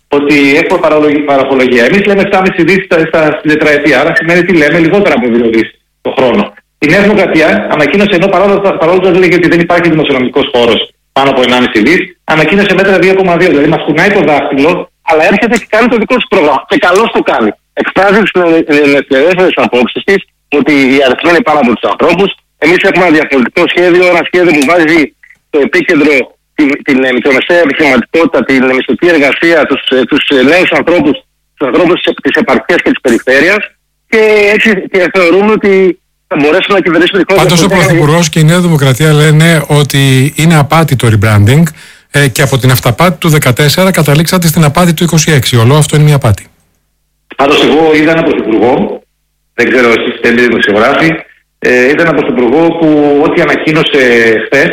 ότι έχουμε παραπολογία. Εμείς λέμε 7,5 δις στην τετραετία, άρα σημαίνει τι λέμε, λιγότερα από 2 δις το χρόνο. Η Νέα Δημοκρατία ανακοίνωσε, ενώ παρόλο που λέγεται ότι δεν υπάρχει δημοσιονομικός χώρος πάνω από 1,5 δις, ανακοίνωσε μέτρα 2,2. Δηλαδή μας κουνάει το δάχτυλο, αλλά έρχεται και κάνει το δικό του πρόγραμμα. Και καλώς το κάνει. Εκφράζει τις ελεύθερες απόψεις της ότι οι αριθμοί είναι πάνω από τους ανθρώπους. Εμείς έχουμε ένα διαφορετικό σχέδιο, ένα σχέδιο που βάζει στο επίκεντρο την μικρομεσαία επιχειρηματικότητα, την μισθωτή εργασία, τους νέους ανθρώπους, τους ανθρώπους της επαρχίας και της περιφέρειας, και έτσι και θεωρούμε ότι θα μπορέσουμε να κυβερνήσουμε τη χώρα. Πάντως ο Πρωθυπουργός και η Νέα Δημοκρατία λένε ότι είναι απάτη το rebranding και από την αυταπάτη του 2014 καταλήξατε στην απάτη του 2026. Όλο αυτό είναι μια απάτη. Πάντως εγώ είδα έναν Πρωθυπουργό, δεν ξέρω εσείς είστε δημοσιογράφοι, είδα έναν Πρωθυπουργό που ό,τι ανακοίνωσε χθες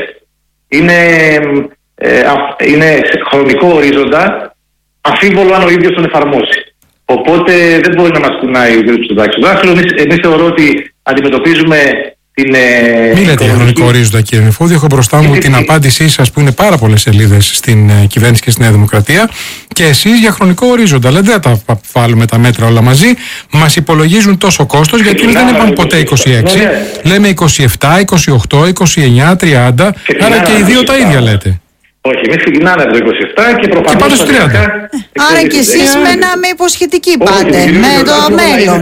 είναι σε χρονικό ορίζοντα αμφίβολο αν ο ίδιος τον εφαρμόσει. Οπότε δεν μπορεί να μας κουνάει ο ίδιος στον δάχτυλο. Εμείς θεωρώ ότι αντιμετωπίζουμε την. Μην λέτε για χρονικό ορίζοντα, κύριε Νεφώδη. Έχω μπροστά μου την απάντησή σας που είναι πάρα πολλές σελίδες στην κυβέρνηση και στη Νέα Δημοκρατία. Και εσείς για χρονικό ορίζοντα. Λέτε δεν θα τα βάλουμε τα μέτρα όλα μαζί. Μας υπολογίζουν τόσο κόστος, γιατί δεν είπαμε ποτέ 26. Λέμε 27, 28, 29, 30. Άρα και οι δύο τα ίδια λέτε. Όχι, εμείς ξεκινάμε από το 27 και προφανώς. Και πάμε στο 30. Άρα και εσείς με υποσχετική πάτε, με το μέλλον.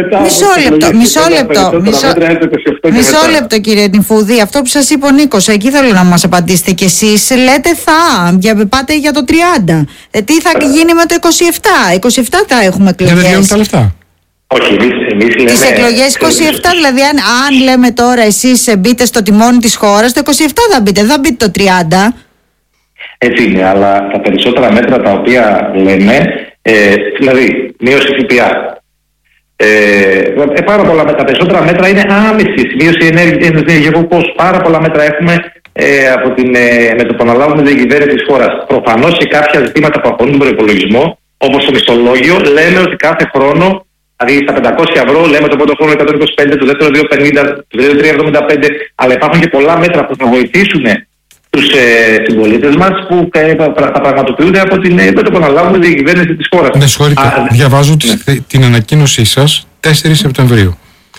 Μισό λεπτό κύριε Νηφούδη, αυτό που σας είπε ο Νίκος, εκεί θέλω να μας απαντήσετε κι εσείς. Λέτε πάτε για το 30. Τι θα γίνει με το 27? 27 θα έχουμε εκλογές. Δεν βγαίνουν τα λεφτά. Όχι, εμείς λέμε. Τις εκλογές 27, δηλαδή αν λέμε τώρα εσείς μπείτε στο τιμόνι της χώρας, το 27 θα μπείτε, δεν θα μπείτε το 30. Έτσι είναι, αλλά τα περισσότερα μέτρα τα οποία λέμε, δηλαδή μείωση ΦΠΑ, πάρα πολλά μέτρα, τα περισσότερα μέτρα είναι άμεση, μείωση ενεργειακού κόστου, πάρα πολλά μέτρα έχουμε με το που αναλάβουμε την κυβέρνηση της χώρας. Προφανώς σε κάποια ζητήματα που αφορούν τον προϋπολογισμό, όπως το μισθολόγιο, λέμε ότι κάθε χρόνο, δηλαδή στα 500 ευρώ, λέμε τον πρώτο χρόνο 125, το δεύτερο 250, το τρίτο 375, αλλά υπάρχουν και πολλά μέτρα που θα βοηθήσουν τους συμπολίτες μας που θα πραγματοποιούνται με το που αναλάβουμε την κυβέρνηση της χώρας. Ναι, συγχωρείτε. Διαβάζω την ανακοίνωσή σας 4 Σεπτεμβρίου.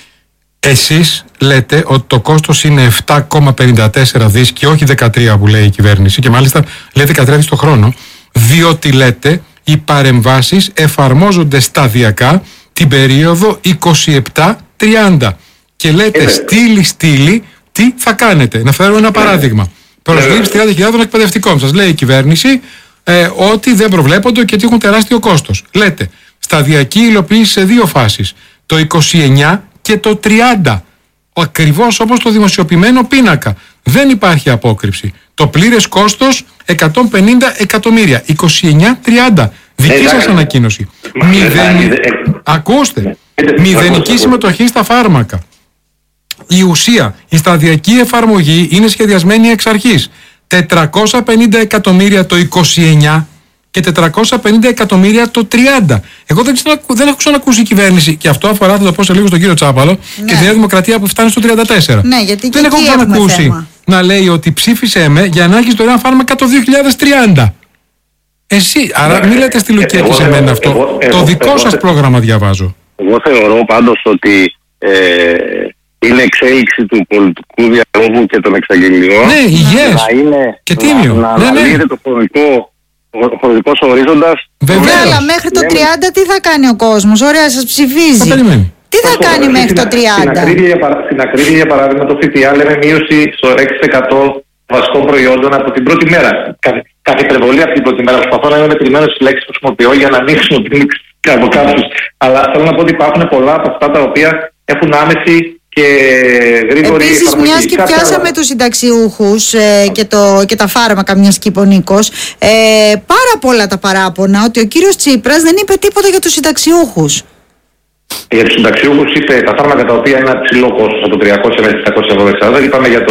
Εσείς λέτε ότι το κόστος είναι 7,54 δις και όχι 13 που λέει η κυβέρνηση, και μάλιστα λέει 13 δις το χρόνο, διότι λέτε οι παρεμβάσεις εφαρμόζονται σταδιακά την περίοδο 27-30 και λέτε στήλη τι θα κάνετε. Να φέρω ένα παράδειγμα. Προσλήψη 30.000 εκπαιδευτικών. Σας λέει η κυβέρνηση ότι δεν προβλέπονται και ότι έχουν τεράστιο κόστος. Λέτε σταδιακή υλοποίηση σε 2 φάσεις. Το 29 και το 30. Ακριβώς όπως το δημοσιοποιημένο πίνακα. Δεν υπάρχει απόκρυψη. Το πλήρες κόστος 150 εκατομμύρια. 29-30. Δική σας ανακοίνωση. Ακούστε. Μηδενική συμμετοχή στα φάρμακα. Η ουσία, η σταδιακή εφαρμογή είναι σχεδιασμένη εξ αρχής. 450 εκατομμύρια το 29 και 450 εκατομμύρια το 30. Εγώ δεν έχω ξανακούσει η κυβέρνηση, και αυτό αφορά, θα το πω σε λίγο στον κύριο Τσάπαλο, και τη Νέα Δημοκρατία που φτάνει στο 34. Ναι, γιατί δεν έχω ξανακούσει να λέει ότι ψήφισε με για να έχεις δωρεάν φάρμακα το 2030. Εσύ, άρα μην λέτε στη Λουκία και σε μένα αυτό. Το δικό σας πρόγραμμα διαβάζω. Εγώ θεωρώ πάντως ότι είναι εξέλιξη του πολιτικού διαλόγου και των εξαγγελιών. Ναι, υγιές. Και τίμιο. Να αναλύεται το χρονικός ορίζοντας. Βέβαια, αλλά μέχρι το 30 τι θα κάνει ο κόσμος? Ωραία, σας ψηφίζει. Θα περιμένει. Τι θα κάνει μέχρι το 30? Στην ακρίβεια, για παράδειγμα, το ΦΠΑ λέμε μείωση στο 6% βασικών προϊόντων από την πρώτη μέρα. Κάθε υπερβολή από την πρώτη μέρα. Προσπαθώ να είμαι μετρημένος στις λέξεις που χρησιμοποιώ για να μην χρησιμοποιήσω από κάποιους. Αλλά θέλω να πω ότι υπάρχουν πολλά από αυτά τα οποία έχουν άμεση και γρήγορη επίσης, εφαρμογή. Μιας και πιάσαμε τους συνταξιούχους και τα φάρμακα, μιας και είπε ο Νίκος, πάρα πολλά τα παράπονα ότι ο κύριος Τσίπρας δεν είπε τίποτα για τους συνταξιούχους. Για τους συνταξιούχους είπε τα φάρμακα τα οποία είναι ένα ψηλό κόστος, από το 300 μέχρι 600 ευρώ εξάρτητα. Είπαμε για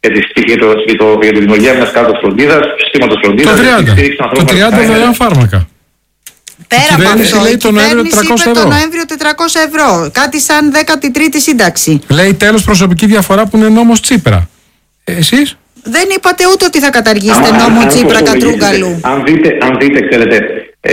τη δημιουργία μιας κάρτας φροντίδας, συστήματος φροντίδας. Το 30 δωρεάν φάρμακα. Πέρα από αυτό, λέει η κυβέρνηση είπε το Νοέμβριο 400 ευρώ. Κάτι σαν 13η σύνταξη. Λέει τέλος προσωπική διαφορά που είναι νόμος Τσίπρα. Εσείς? Δεν είπατε ούτε ότι θα καταργήσετε νόμο Τσίπρα Κατρούγκαλου. Αν δείτε, ξέρετε,